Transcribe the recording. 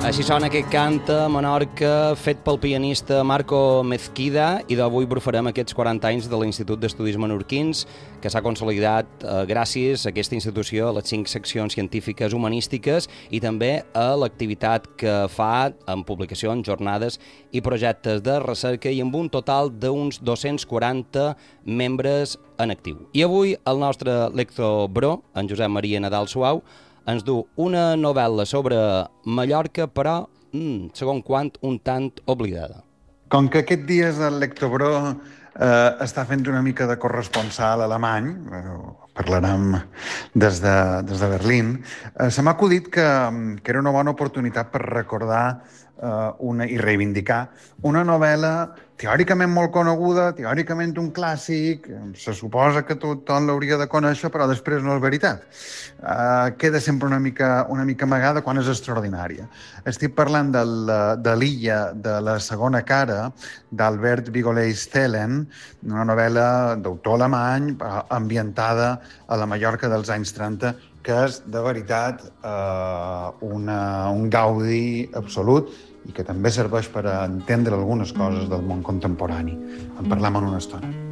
Així sona aquest canta a Menorca fet pel pianista Marco Mezquida i d'avui brufarem aquests 40 anys de l'Institut d'Estudis Menorquins que s'ha consolidat gràcies a aquesta institució, a les 5 seccions científiques humanístiques i també a l'activitat que fa en publicacions, jornades i projectes de recerca i amb un total d'uns 240 membres en actiu. I avui el nostre lectobro, en Josep Maria Nadal Suau, ens du una novel·la sobre Mallorca, però, segon quant, un tant oblidada. Com que aquest dies el Lectobro està fent una mica de corresponsal alemany, parlarem des de Berlín, se m'ha acudit que era una bona oportunitat per recordar i reivindicar una novel·la teòricament molt coneguda, teòricament un clàssic, se suposa que tothom l'hauria de conèixer, però després no és veritat. Queda sempre una mica amagada quan és extraordinària. Estic parlant de l'Illa de la segona cara, d'Albert Vigoleix-Thelen, una novel·la d'autor alemany ambientada a la Mallorca dels anys 30, que és, de veritat, un gaudi absolut i que també serveix per entendre algunes coses del món contemporani. En parlem en una estona.